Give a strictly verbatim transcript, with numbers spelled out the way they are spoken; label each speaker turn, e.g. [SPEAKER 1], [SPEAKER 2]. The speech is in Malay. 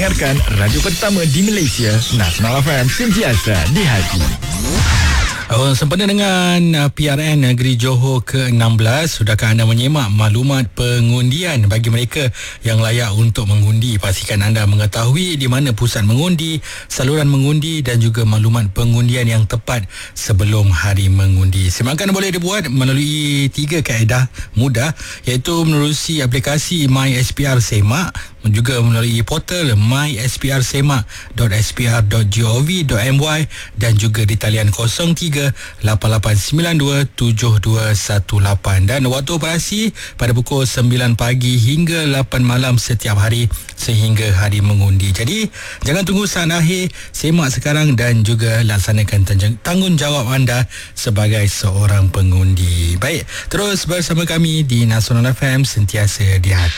[SPEAKER 1] mendengarkan radio pertama di Malaysia, Nasional F M, sentiasa di hati.
[SPEAKER 2] Oh, sempena dengan uh, P R N Negeri Johor ke enam belas, sudahkah anda menyemak maklumat pengundian bagi mereka yang layak untuk mengundi? Pastikan anda mengetahui di mana pusat mengundi, saluran mengundi dan juga maklumat pengundian yang tepat sebelum hari mengundi. Semakan boleh dibuat melalui tiga kaedah mudah, iaitu menerusi aplikasi MySPR Semak, juga melalui portal my s p r semak dot s p r dot gov dot my dan juga di talian kosong tiga lapan lapan sembilan dua tujuh dua satu lapan, dan waktu operasi pada pukul sembilan pagi hingga lapan malam setiap hari sehingga hari mengundi. Jadi jangan tunggu saat akhir, semak sekarang dan juga laksanakan tanggungjawab anda sebagai seorang pengundi. Baik, terus bersama kami di Nasional F M, sentiasa di hati.